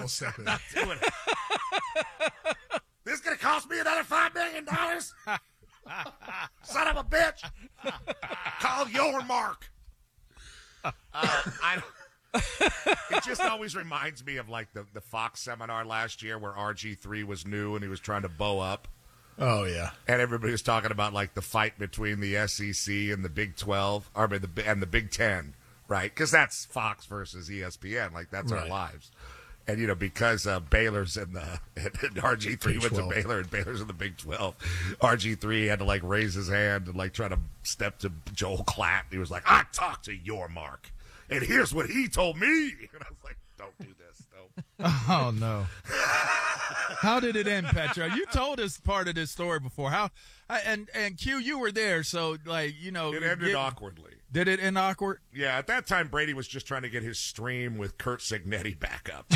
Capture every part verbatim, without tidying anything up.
little step in. Not doing it. This is going to cost me another five million dollars? Son of a bitch. Call your mark. Uh, I It just always reminds me of like the, the Fox seminar last year where R G three was new and he was trying to bow up. Oh, yeah. And everybody was talking about like the fight between the S E C and the Big twelve, or the, and the Big ten, right? Because that's Fox versus E S P N. Like, that's right. our lives. And, you know, because uh, Baylor's in the and R G three went to Baylor and Baylor's in the Big twelve, R G three had to, like, raise his hand and, like, try to step to Joel Klatt. He was like, I talked to your mark, and here's what he told me. And I was like, don't do this. Don't. Oh, no. How did it end, Petro? You told us part of this story before. How and and Q, you were there, so like you know, it ended get, awkwardly. Did it end awkward? Yeah, at that time, Brady was just trying to get his stream with Kurt Signetti back up.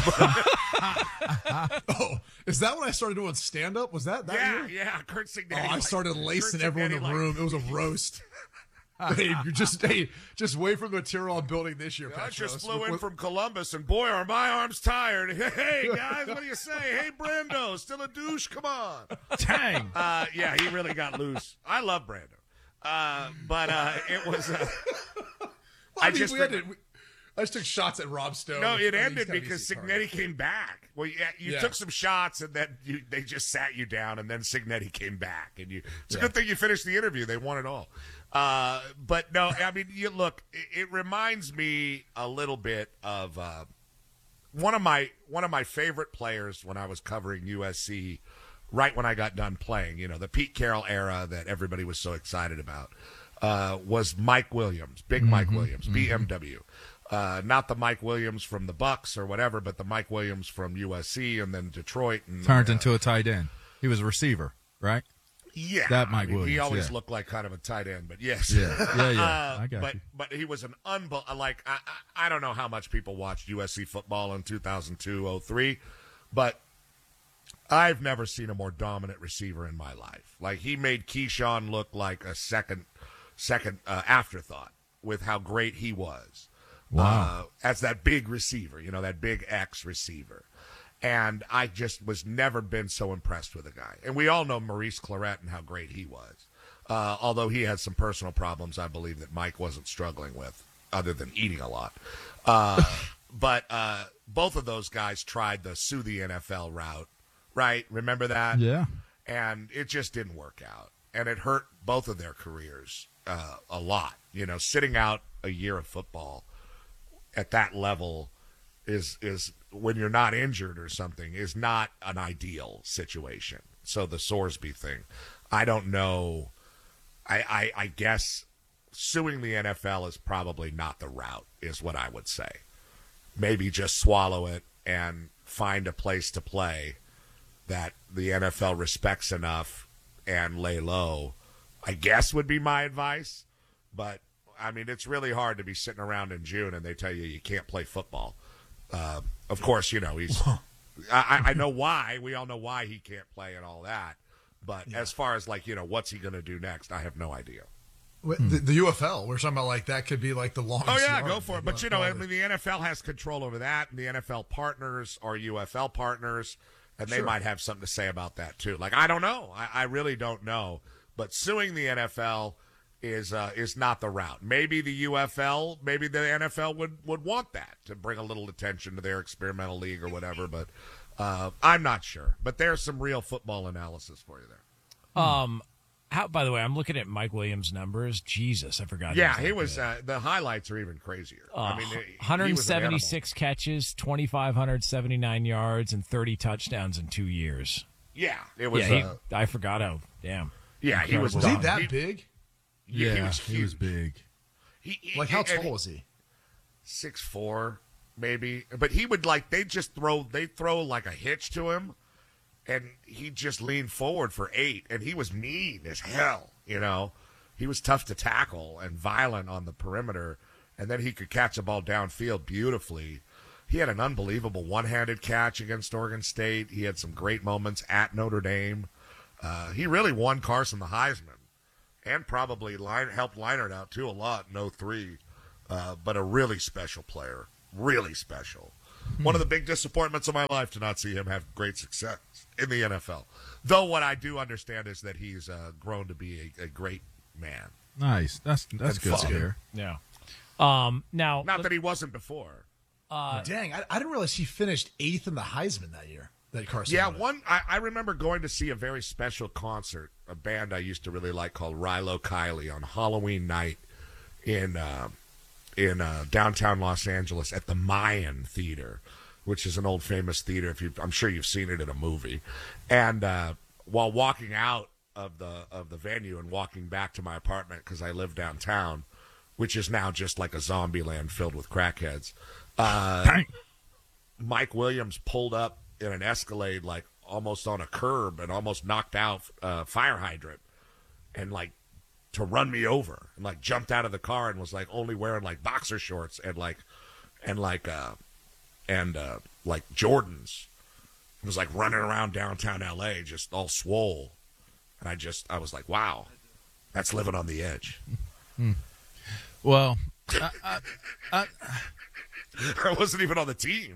Oh, is that when I started doing stand up? Was that that yeah, year? yeah, Kurt Signetti. Oh, I like, started lacing Kurt everyone Signetti, in the like, room. It was a roast. Hey, you just hey, just wait for the material I'm building this year, I Petros. just flew in With- from Columbus, and boy, are my arms tired. Hey, guys, what do you say? Hey, Brando, still a douche? Come on. Dang. Uh, yeah, he really got loose. I love Brando. Uh, but uh, it was... Uh, I, I mean, just... we had to, we, I just took shots at Rob Stone. No, it I mean, ended he's gotta be because C card. Signetti came back. Well, yeah, you Yeah. took some shots, and then you, they just sat you down, and then Signetti came back. And you, it's a Yeah. good thing you finished the interview. They won it all. Uh, but no, I mean, you look. It, it reminds me a little bit of uh, one of my one of my favorite players when I was covering U S C. Right when I got done playing, you know, the Pete Carroll era that everybody was so excited about, uh, was Mike Williams, Big Mm-hmm, Mike Williams, B M W. Uh, not the Mike Williams from the Bucks or whatever, but the Mike Williams from U S C and then Detroit. And, Turned uh, into a tight end. He was a receiver, right? Yeah, That Mike I mean, Williams, He always yeah. looked like kind of a tight end, but yes, Yeah, yeah, yeah. Uh, I got but you. but he was an unbel- like I, I I don't know how much people watched U S C football in two thousand two oh three, but I've never seen a more dominant receiver in my life. Like, he made Keyshawn look like a second second uh, afterthought with how great he was. Wow. Uh, as that big receiver, you know, that big X receiver. And I just was never been so impressed with a guy. And we all know Maurice Claret and how great he was. Uh, although he had some personal problems, I believe, that Mike wasn't struggling with, other than eating a lot. Uh, but uh, both of those guys tried the sue the N F L route, right? Remember that? Yeah. And it just didn't work out. And it hurt both of their careers uh, a lot. You know, sitting out a year of football at that level is is when you're not injured or something is not an ideal situation. So the Sorsby thing, I don't know. I, I I guess suing the N F L is probably not the route, is what I would say. Maybe just swallow it and find a place to play that the N F L respects enough and lay low, I guess would be my advice. But I mean, it's really hard to be sitting around in June and they tell you you can't play football. Uh, of course, you know, he's, I, I know why. We all know why he can't play and all that. But yeah. As far as, like, you know, what's he going to do next, I have no idea. The, the U F L, we're talking about, like, that could be, like, the longest. Oh, yeah, yard. go for it. But, you know, I mean, the N F L has control over that, and the N F L partners are U F L partners, and they Sure. might have something to say about that, too. Like, I don't know. I, I really don't know. But suing the N F L is uh, is not the route. Maybe the U F L, maybe the N F L would, would want that to bring a little attention to their experimental league or whatever, but uh, I'm not sure. But there's some real football analysis for you there. Um, how? By the way, I'm looking at Mike Williams' numbers. Jesus, I forgot. Yeah, he he was. was. Uh, the highlights are even crazier. Uh, I mean, he- he was an one hundred seventy-six animal. catches, two thousand five hundred seventy-nine yards, and thirty touchdowns in two years. Yeah, it was. yeah, he, uh, I forgot how. Damn. yeah, he was. Was he done. that He- big? Yeah, Yeah, he was he was huge. big. He, he, Like, how and tall was he? Six four, maybe. But he would, like, they just throw, they throw like a hitch to him, and he'd just lean forward for eight, and he was mean as hell. You know, he was tough to tackle and violent on the perimeter, and then he could catch a ball downfield beautifully. He had an unbelievable one-handed catch against Oregon State. He had some great moments at Notre Dame. Uh, he really won Carson the Heisman. And probably line, helped Leinart out, too, a lot in oh three. Uh, but a really special player. Really special. One of the big disappointments of my life to not see him have great success in the N F L. Though what I do understand is that he's uh, grown to be a, a great man. Nice. That's that's And good to father. hear. Yeah. Um, now, Not that he wasn't before. uh, Dang, I, I didn't realize he finished eighth in the Heisman that year. That Carson. Yeah, won it. one. I, I remember going to see a very special concert, a band I used to really like called Rilo Kiley on Halloween night in uh, in uh, downtown Los Angeles at the Mayan Theater, which is an old famous theater. If you, I'm sure you've seen it in a movie. And uh, while walking out of the of the venue and walking back to my apartment because I live downtown, which is now just like a zombie land filled with crackheads, uh, Mike Williams pulled up in an Escalade, like almost on a curb, and almost knocked out a uh, fire hydrant, and like to run me over, and like jumped out of the car and was like only wearing like boxer shorts and like and like uh and uh like Jordans. It was like running around downtown L A just all swole, and I just I was like, wow, that's living on the edge. Well, I, I, I, I wasn't even on the team.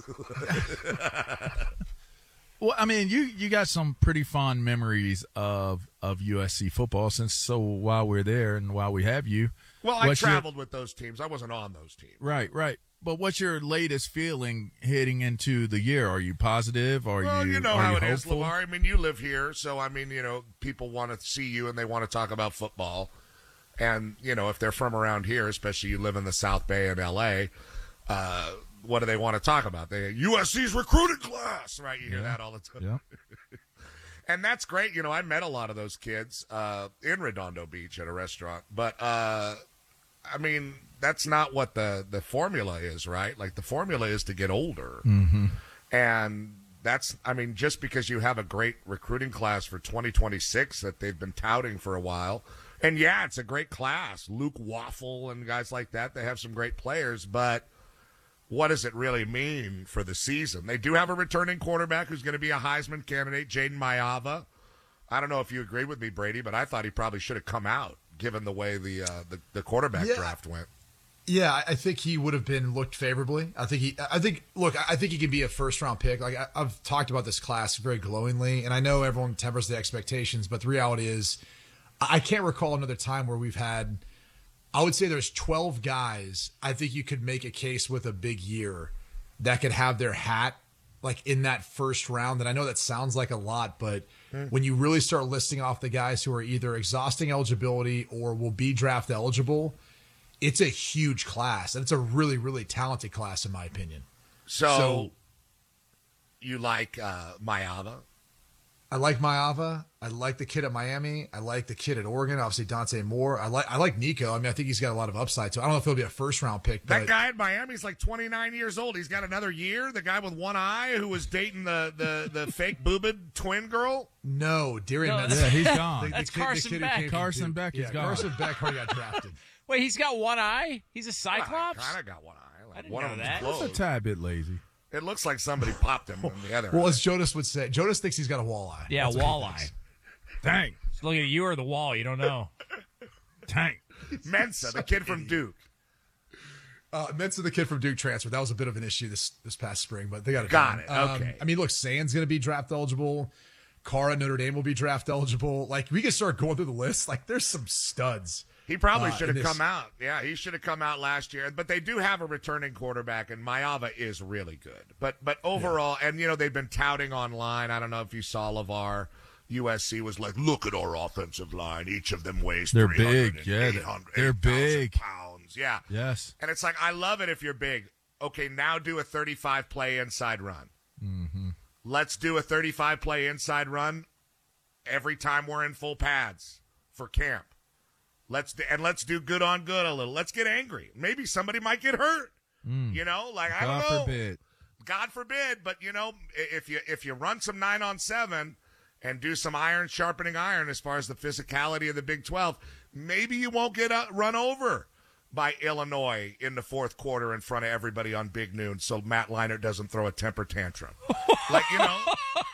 well, I mean, you, you got some pretty fond memories of, of U S C football. Since so while we're there and while we have you, Well, I what's your- traveled with those teams. I wasn't on those teams. right, right. But what's your latest feeling heading into the year? Are you positive? Are Well, you you know are how you it is, hopeful? LeVar. I mean, you live here, so I mean, you know, people want to see you and they want to talk about football. And you know, if they're from around here, especially you live in the South Bay in L A, uh, what do they want to talk about? They U S C's recruiting class, right? You hear that all the time. Yeah. And that's great. You know, I met a lot of those kids uh, in Redondo Beach at a restaurant. But, uh, I mean, that's not what the, the formula is, right? Like, the formula is to get older. Mm-hmm. And that's, I mean, just because you have a great recruiting class for twenty twenty-six that they've been touting for a while. And, yeah, it's a great class. Luke Waffle and guys like that, they have some great players. But what does it really mean for the season? They do have a returning quarterback who's going to be a Heisman candidate, Jaden Mayava. I don't know if you agree with me, Brady, but I thought he probably should have come out given the way the uh, the, the quarterback Yeah. draft went. Yeah, I- I think he would have been looked favorably. I think he, I think, look, I think he could be a first round pick. Like I, I've talked about this class very glowingly, and I know everyone tempers the expectations, but the reality is, I can't recall another time where we've had. I would say there's twelve guys. I think you could make a case with a big year that could have their hat like in that first round. And I know that sounds like a lot, but when you really start listing off the guys who are either exhausting eligibility or will be draft eligible, it's a huge class, and it's a really, really talented class in my opinion. So, So- you like uh, Mayava? I like Mayava. I like the kid at Miami. I like the kid at Oregon. Obviously Dante Moore. I like I like Nico. I mean, I think he's got a lot of upside. So I don't know if he'll be a first round pick. That but guy at Miami's like twenty-nine years old. He's got another year. The guy with one eye who was dating the, the, the fake boobid twin girl. no, Darian No, Mensa. Yeah, he's gone. The- the That's kid- the Carson kid who Beck. came from Carson Duke. Beck is yeah, gone. Carson Beck already got drafted. Wait, he's got one eye? He's a Cyclops? Kind of got one eye. Like I didn't one know of them's that. That's a closed. tad bit lazy. It looks like somebody popped him in the other. Well, eye. as Jonas would say, Jonas thinks he's got a walleye. Yeah, That's what he walleye. thinks. Dang. Just look at you or the wall. You don't know. Dang. Mensa, the kid from Duke. Uh, Mensa, the kid from Duke, transfer. That was a bit of an issue this this past spring, but they got it. Got done. it, okay. I mean, look, Sand's going to be draft eligible. Carr at Notre Dame will be draft eligible. Like, we can start going through the list. Like, there's some studs. He probably Uh, should have in this- come out. Yeah, he should have come out last year. But they do have a returning quarterback, and Mayava is really good. But but overall, and you know they've been touting online. I don't know if you saw LeVar. U S C was like, look at our offensive line. Each of them weighs They're three hundred big, and yeah, eight hundred they're eight thousand big. pounds. Yeah. Yes. And it's like, I love it if you're big. Okay, now do a thirty-five play inside run. Mm-hmm. Let's do a thirty-five play inside run every time we're in full pads for camp. Let's do, and let's do good on good a little. Let's get angry. Maybe somebody might get hurt. You know, like I God don't know. forbid. God forbid, but you know, if you if you run some nine on seven and do some iron sharpening iron as far as the physicality of the Big twelve, maybe you won't get uh, run over by Illinois in the fourth quarter in front of everybody on Big Noon, so Matt Leinart doesn't throw a temper tantrum. Like you know.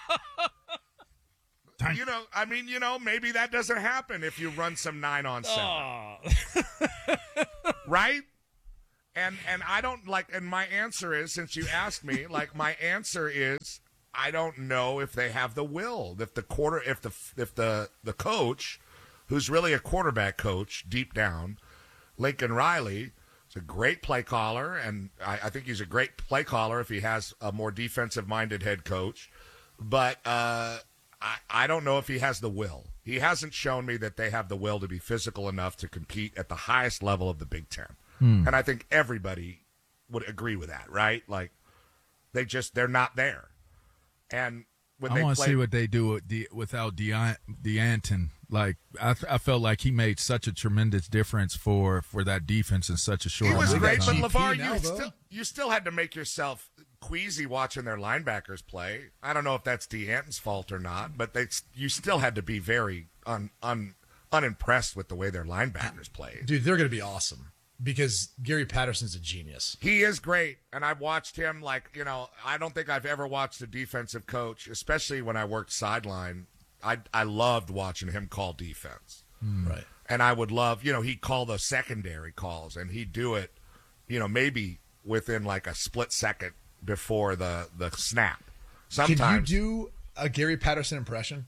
You know, I mean, you know, maybe that doesn't happen if you run some nine on seven. Oh. Right? And and I don't like. And my answer is, since you asked me, like my answer is, I don't know if they have the will. If the quarter, if the if the the coach, who's really a quarterback coach deep down, Lincoln Riley, is a great play caller, and I, I think he's a great play caller if he has a more defensive-minded head coach. But uh, I, I don't know if he has the will. He hasn't shown me that they have the will to be physical enough to compete at the highest level of the Big Ten. Hmm. And I think everybody would agree with that, right? Like, they just, they're not there. And when I they want to play, see what they do with De, without De, DeAnton. Like, I, I felt like he made such a tremendous difference for, for that defense in such a short he was amount of great, but time. LeVar, now, you though. still, you still had to make yourself queasy watching their linebackers play. I don't know if that's DeAnton's fault or not, but they, you still had to be very un, un, unimpressed with the way their linebackers played. Dude, they're going to be awesome because Gary Patterson's a genius. He is great, and I've watched him like, you know, I don't think I've ever watched a defensive coach, especially when I worked sideline. I I loved watching him call defense. Mm. Right. And I would love, you know, he'd call the secondary calls, and he'd do it, you know, maybe within like a split second before the, the snap. Sometimes. Can you do a Gary Patterson impression?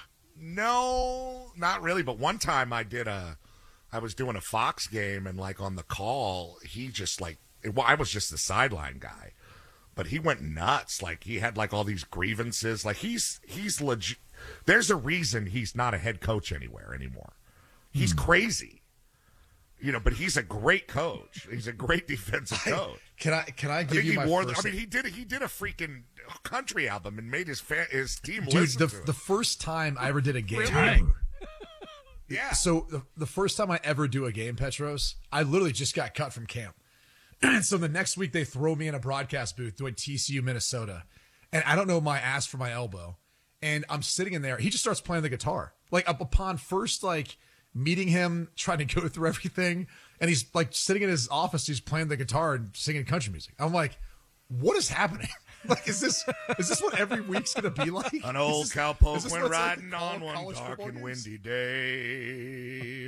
No, not really. But one time I did a, I was doing a Fox game, and like on the call, he just like, it, well, I was just the sideline guy, but he went nuts. Like he had like all these grievances. Like he's he's legit. There's a reason he's not a head coach anywhere anymore. He's hmm. crazy, you know. But he's a great coach. He's a great defensive coach. I, can I can I give I think you he my wore, first? I mean, he did he did a freaking country album and made his fa- his team Dude, listen the to it. the first time I ever did a game. Really? ever, Yeah. So the, the first time I ever do a game, Petros, I literally just got cut from camp. And so the next week they throw me in a broadcast booth doing T C U Minnesota. And I don't know my ass from my elbow. And I'm sitting in there. He just starts playing the guitar. Like up upon first like meeting him, trying to go through everything. And he's like sitting in his office, he's playing the guitar and singing country music. I'm like, what is happening? Like, is this is this what every week's gonna be like? An old this, cowpoke went like riding the on one college dark football and games? windy day.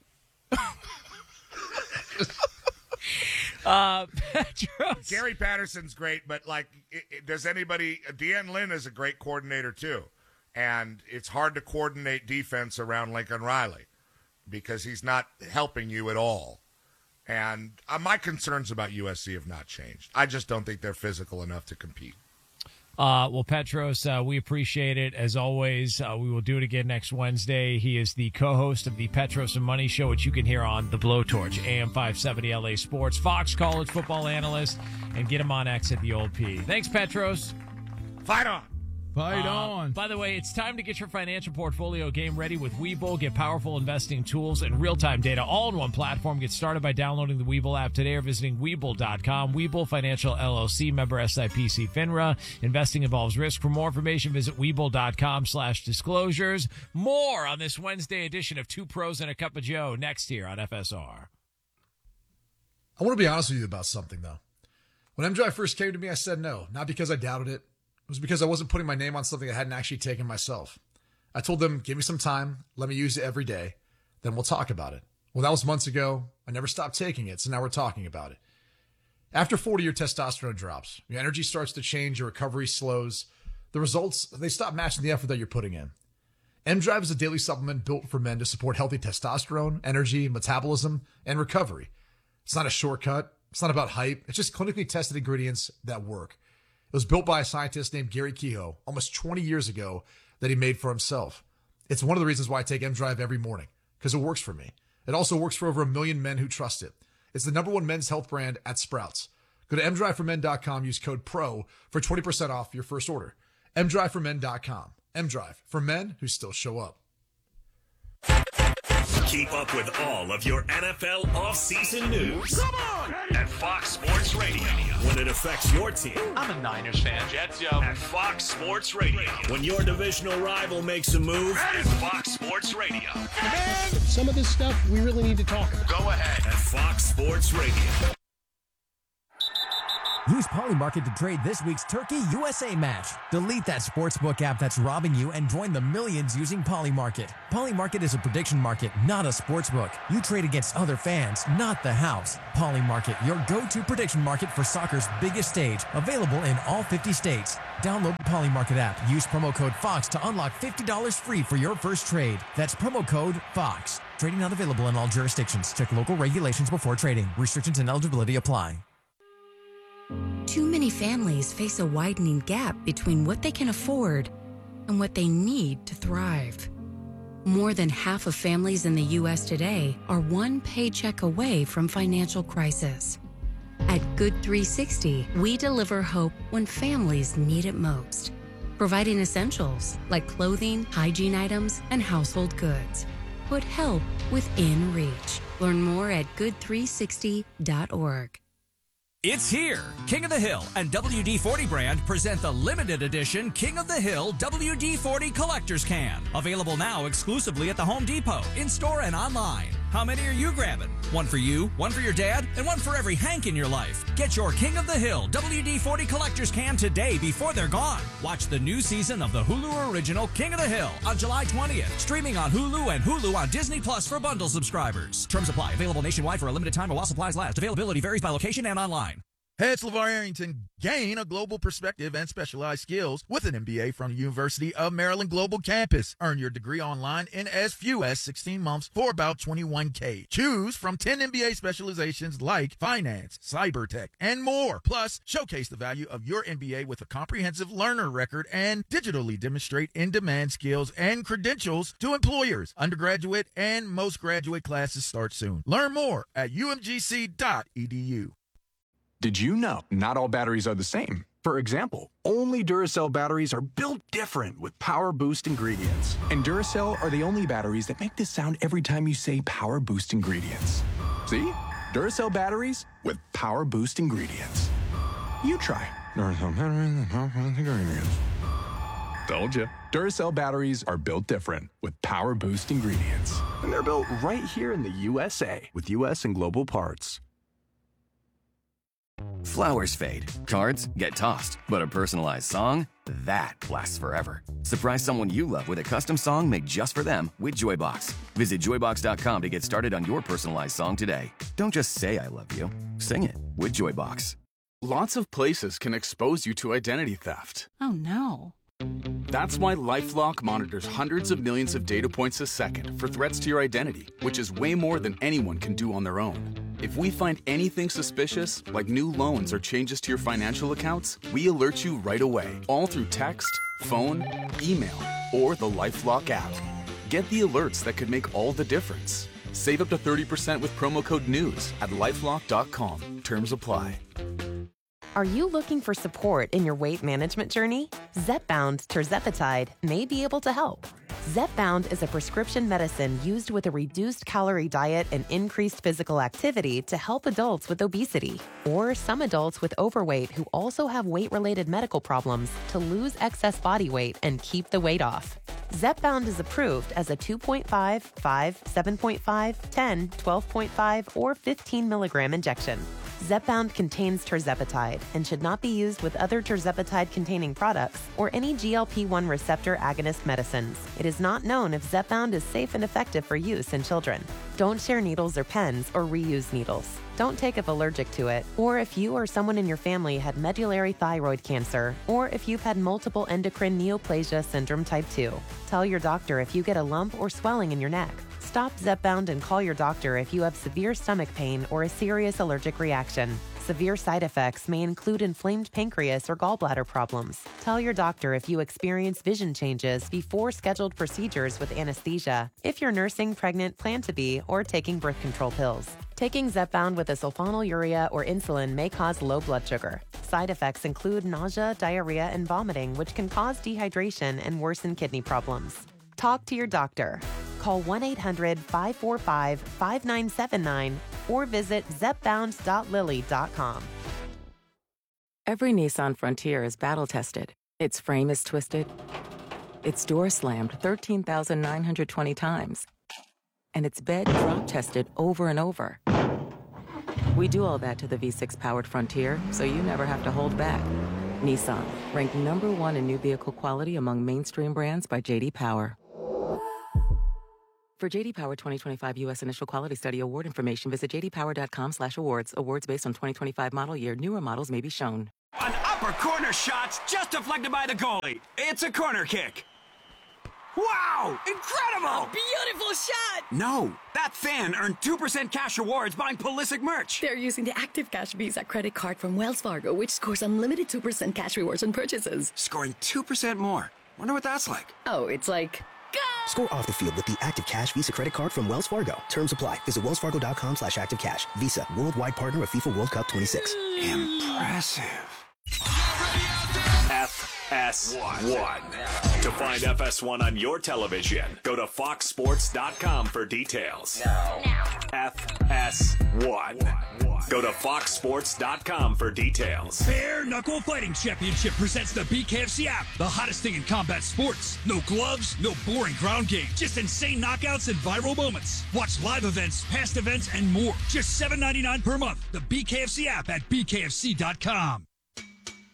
Uh, Petros. Gary Patterson's great, but like, it, it, does anybody? Deanne Lynn is a great coordinator too, and it's hard to coordinate defense around Lincoln Riley because he's not helping you at all. And uh, my concerns about U S C have not changed. I just don't think they're physical enough to compete. Uh, well, Petros, uh, we appreciate it. As always, uh, we will do it again next Wednesday. He is the co-host of the Petros and Money Show, which you can hear on The Blowtorch, A M five seventy L A Sports, Fox college football analyst, and get him on X at the old P. Thanks, Petros. Fight on. Fight Uh, on. By the way, it's time to get your financial portfolio game ready with Webull. Get powerful investing tools and real-time data all in one platform. Get started by downloading the Webull app today or visiting Webull dot com. Webull Financial L L C, member S I P C FINRA. Investing involves risk. For more information, visit Webull dot com slash disclosures. More on this Wednesday edition of Two Pros and a Cup of Joe next here on F S R. I want to be honest with you about something, though. When M Drive first came to me, I said no, not because I doubted it. It was because I wasn't putting my name on something I hadn't actually taken myself. I told them, give me some time, let me use it every day, then we'll talk about it. Well, that was months ago. I never stopped taking it, so now we're talking about it. After forty, your testosterone drops. Your energy starts to change, your recovery slows. The results, they stop matching the effort that you're putting in. M-Drive is a daily supplement built for men to support healthy testosterone, energy, metabolism, and recovery. It's not a shortcut. It's not about hype. It's just clinically tested ingredients that work. It was built by a scientist named Gary Kehoe almost twenty years ago that he made for himself. It's one of the reasons why I take M-Drive every morning, because it works for me. It also works for over a million men who trust it. It's the number one men's health brand at Sprouts. Go to M drive for men dot com, use code PRO for twenty percent off your first order. M drive for men dot com. M-Drive, for men who still show up. Keep up with all of your N F L offseason news. Come on! At Fox Sports Radio. When it affects your team. I'm a Niners fan. Jets, yo. At Fox Sports Radio. When your divisional rival makes a move. At Fox Sports Radio. And some of this stuff we really need to talk about. Go ahead. At Fox Sports Radio. Use Polymarket to trade this week's Turkey U S A match. Delete that sportsbook app that's robbing you and join the millions using Polymarket. Polymarket is a prediction market, not a sportsbook. You trade against other fans, not the house. Polymarket, your go-to prediction market for soccer's biggest stage. Available in all fifty states. Download the Polymarket app. Use promo code FOX to unlock fifty dollars free for your first trade. That's promo code FOX. Trading not available in all jurisdictions. Check local regulations before trading. Restrictions and eligibility apply. Too many families face a widening gap between what they can afford and what they need to thrive. More than half of families in the U S today are one paycheck away from financial crisis. At Good three sixty, we deliver hope when families need it most, providing essentials like clothing, hygiene items, and household goods. Put help within reach. Learn more at good three sixty dot org. It's here. King of the Hill and W D forty brand present the limited edition King of the Hill W D forty Collector's Can. Available now exclusively at the Home Depot, in-store and online. How many are you grabbing? One for you, one for your dad, and one for every Hank in your life. Get your King of the Hill W D forty Collector's Can today before they're gone. Watch the new season of the Hulu original King of the Hill on July twentieth. Streaming on Hulu and Hulu on Disney Plus for bundle subscribers. Terms apply. Available nationwide for a limited time while supplies last. Availability varies by location and online. Heads LeVar Arrington, gain a global perspective and specialized skills with an M B A from the University of Maryland Global Campus. Earn your degree online in as few as sixteen months for about twenty-one K. Choose from ten M B A specializations like finance, cyber tech, and more. Plus, showcase the value of your M B A with a comprehensive learner record and digitally demonstrate in-demand skills and credentials to employers. Undergraduate and most graduate classes start soon. Learn more at U M G C dot E D U. Did you know not all batteries are the same? For example, only Duracell batteries are built different with Power Boost ingredients. And Duracell are the only batteries that make this sound every time you say Power Boost ingredients. See? Duracell batteries with Power Boost ingredients. You try. Duracell batteries with Power Boost ingredients. Told you. Duracell batteries are built different with Power Boost ingredients. And they're built right here in the U S A with U S and global parts. Flowers fade, cards get tossed, but a personalized song, that lasts forever. Surprise someone you love with a custom song made just for them with Joybox. Visit joybox dot com to get started on your personalized song today. Don't just say I love you, sing it with Joybox. Lots of places can expose you to identity theft. Oh no. That's why LifeLock monitors hundreds of millions of data points a second for threats to your identity, which is way more than anyone can do on their own. If we find anything suspicious, like new loans or changes to your financial accounts, we alert you right away, all through text, phone, email, or the LifeLock app. Get the alerts that could make all the difference. Save up to thirty percent with promo code NEWS at lifelock dot com. Terms apply. Are you looking for support in your weight management journey? Zepbound tirzepatide may be able to help. Zepbound is a prescription medicine used with a reduced calorie diet and increased physical activity to help adults with obesity or some adults with overweight who also have weight-related medical problems to lose excess body weight and keep the weight off. Zepbound is approved as a two point five, five, seven point five, ten, twelve point five, or fifteen milligram injection. Zepbound contains tirzepatide and should not be used with other tirzepatide-containing products or any G L P one receptor agonist medicines. It is not known if Zepbound is safe and effective for use in children. Don't share needles or pens or reuse needles. Don't take if allergic to it, or if you or someone in your family had medullary thyroid cancer, or if you've had multiple endocrine neoplasia syndrome type two. Tell your doctor if you get a lump or swelling in your neck. Stop Zepbound and call your doctor if you have severe stomach pain or a serious allergic reaction. Severe side effects may include inflamed pancreas or gallbladder problems. Tell your doctor if you experience vision changes before scheduled procedures with anesthesia, if you're nursing, pregnant, plan to be, or taking birth control pills. Taking Zepbound with a sulfonylurea or insulin may cause low blood sugar. Side effects include nausea, diarrhea, and vomiting, which can cause dehydration and worsen kidney problems. Talk to your doctor. Call one eight hundred, five four five, five nine seven nine or visit zepbound dot lilly dot com. Every Nissan Frontier is battle-tested. Its frame is twisted. Its door slammed thirteen thousand nine hundred twenty times. And its bed drop-tested over and over. We do all that to the V six powered Frontier, so you never have to hold back. Nissan, ranked number one in new vehicle quality among mainstream brands by J D Power. For J D Power twenty twenty-five U S Initial Quality Study Award information, visit j d power dot com slash awards. Awards based on twenty twenty-five model year. Newer models may be shown. An upper corner shot's just deflected by the goalie. It's a corner kick. Wow! Incredible! A beautiful shot! No, that fan earned two percent cash rewards buying Pulisic merch. They're using the Active Cash Visa credit card from Wells Fargo, which scores unlimited two percent cash rewards on purchases. Scoring two percent more. Wonder what that's like. Oh, it's like... Go! Score off the field with the Active Cash Visa credit card from Wells Fargo. Terms apply. Visit wellsfargo.com slash active cash. Visa, worldwide partner of FIFA World Cup twenty-six. Impressive. F S one. To find F S one on your television, go to fox sports dot com for details. Now. F S one. Go to fox sports dot com for details. Bare Knuckle Fighting Championship presents the B K F C app, the hottest thing in combat sports. No gloves, no boring ground game, just insane knockouts and viral moments. Watch live events, past events, and more. Just seven ninety-nine per month. The B K F C app at b k f c dot com.